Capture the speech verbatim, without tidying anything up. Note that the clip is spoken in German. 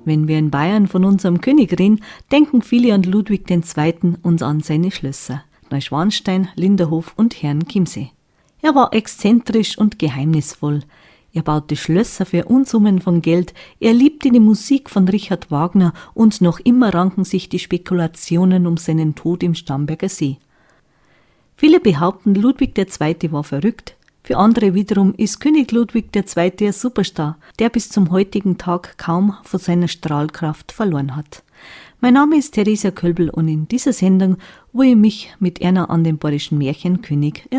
Wenn wir in Bayern von unserem König reden, denken viele an Ludwig der Zweite. und an seine Schlösser Neuschwanstein, Linderhof und Herrenchiemsee. Er war exzentrisch und geheimnisvoll. Er baute Schlösser für Unsummen von Geld, er liebte die Musik von Richard Wagner und noch immer ranken sich die Spekulationen um seinen Tod im Starnberger See. Viele behaupten, Ludwig der Zweite. war verrückt. Für andere wiederum ist König Ludwig der Zweite. ein Superstar, der bis zum heutigen Tag kaum von seiner Strahlkraft verloren hat. Mein Name ist Theresia Kölbl und in dieser Sendung will ich mich mit einer an den bayerischen Märchenkönig erinnern.